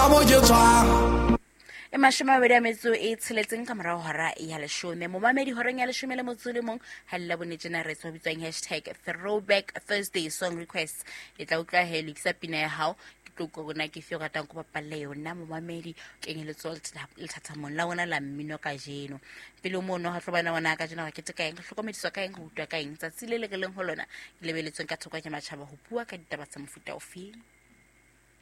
ka mo ke tswang e mashome a mabedi a metso e tsheletseng ka morao hora ya leshome momamedi horeng ya leshome le motso le mong ha lla bonetjena re tshwabitswang #throwback Thursday song request e tla utlwa he lekisa pina ya hao ke tlo bona ke fio ratang go bapalle yona momamedi kenyeletso le thathamong la ona la mmino ka jeno pele mo no ha tlobana wana ka jeno ga ke teka eng hlokomediswa ka eng go utwa ka eng tsa tsile le ke leng ho lona ke lebeletsweng ka thoko ya matjhaba ho bua ka ditaba tsa mofuta ofeng